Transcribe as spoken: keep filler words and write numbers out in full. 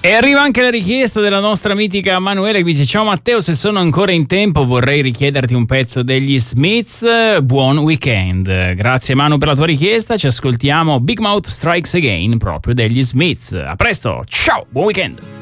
E arriva anche la richiesta della nostra mitica Manuela che dice: ciao Matteo, se sono ancora in tempo vorrei richiederti un pezzo degli Smiths. Buon weekend. Grazie Manu per la tua richiesta, ci ascoltiamo Big Mouth Strikes Again proprio degli Smiths. A presto, ciao, buon weekend.